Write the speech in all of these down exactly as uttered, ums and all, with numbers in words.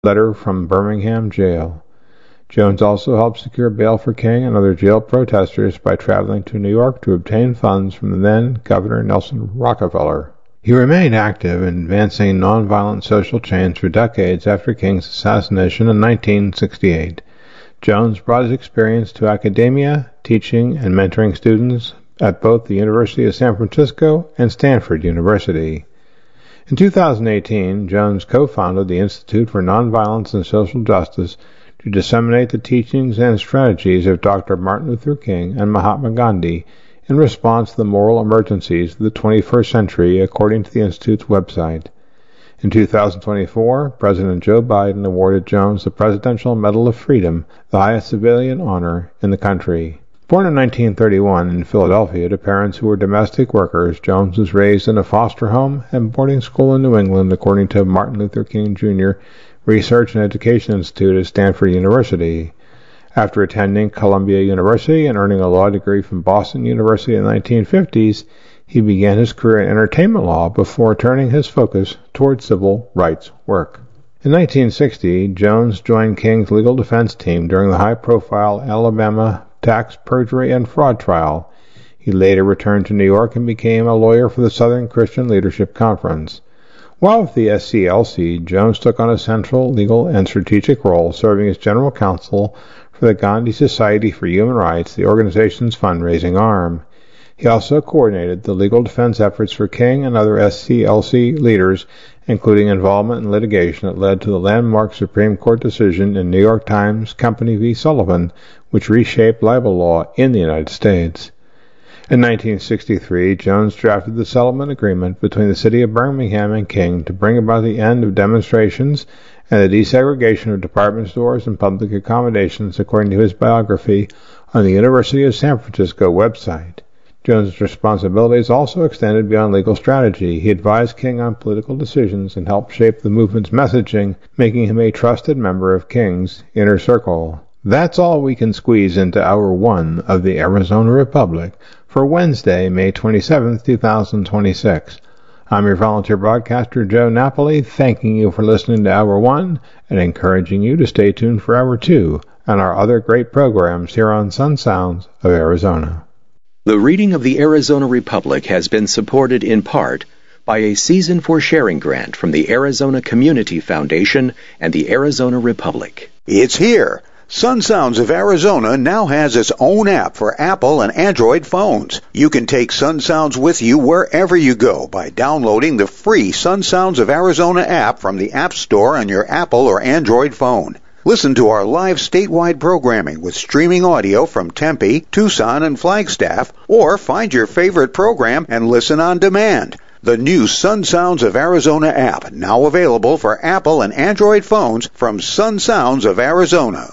letter from Birmingham jail. Jones also helped secure bail for King and other jailed protesters by traveling to New York to obtain funds from the then Governor Nelson Rockefeller. He remained active in advancing nonviolent social change for decades after King's assassination in nineteen sixty-eight. Jones brought his experience to academia, teaching and mentoring students at both the University of San Francisco and Stanford University. In two thousand eighteen, Jones co-founded the Institute for Nonviolence and Social Justice to disseminate the teachings and strategies of Doctor Martin Luther King and Mahatma Gandhi in response to the moral emergencies of the twenty-first century, according to the Institute's website. In two thousand twenty-four, President Joe Biden awarded Jones the Presidential Medal of Freedom, the highest civilian honor in the country. Born in nineteen thirty-one in Philadelphia to parents who were domestic workers, Jones was raised in a foster home and boarding school in New England, according to Martin Luther King Junior Research and Education Institute at Stanford University. After attending Columbia University and earning a law degree from Boston University in the nineteen fifties, he began his career in entertainment law before turning his focus toward civil rights work. In nineteen sixty, Jones joined King's legal defense team during the high-profile Alabama tax perjury and fraud trial. He later returned to New York and became a lawyer for the Southern Christian Leadership Conference. While with the S C L C, Jones took on a central legal and strategic role, serving as general counsel for the Gandhi Society for Human Rights, the organization's fundraising arm. He also coordinated the legal defense efforts for King and other S C L C leaders, including involvement in litigation that led to the landmark Supreme Court decision in New York Times Company v. Sullivan, which reshaped libel law in the United States. In nineteen sixty-three, Jones drafted the settlement agreement between the city of Birmingham and King to bring about the end of demonstrations and the desegregation of department stores and public accommodations, according to his biography on the University of San Francisco website. Jones' responsibilities also extended beyond legal strategy. He advised King on political decisions and helped shape the movement's messaging, making him a trusted member of King's inner circle. That's all we can squeeze into Hour one of the Arizona Republic for Wednesday, May twenty-seventh, two thousand twenty-six. I'm your volunteer broadcaster, Joe Napoli, thanking you for listening to Hour one and encouraging you to stay tuned for Hour two and our other great programs here on Sun Sounds of Arizona. The reading of the Arizona Republic has been supported in part by a Season for Sharing grant from the Arizona Community Foundation and the Arizona Republic. It's here. Sun Sounds of Arizona now has its own app for Apple and Android phones. You can take Sun Sounds with you wherever you go by downloading the free Sun Sounds of Arizona app from the App Store on your Apple or Android phone. Listen to our live statewide programming with streaming audio from Tempe, Tucson, and Flagstaff, or find your favorite program and listen on demand. The new Sun Sounds of Arizona app, now available for Apple and Android phones from Sun Sounds of Arizona.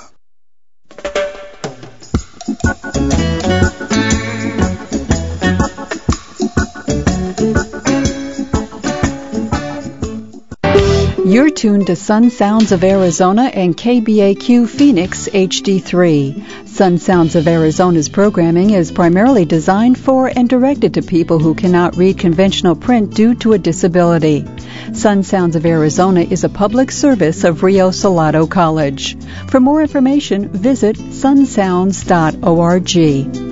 You're tuned to Sun Sounds of Arizona and K B A Q Phoenix H D three. Sun Sounds of Arizona's programming is primarily designed for and directed to people who cannot read conventional print due to a disability. Sun Sounds of Arizona is a public service of Rio Salado College. For more information, visit sun sounds dot org.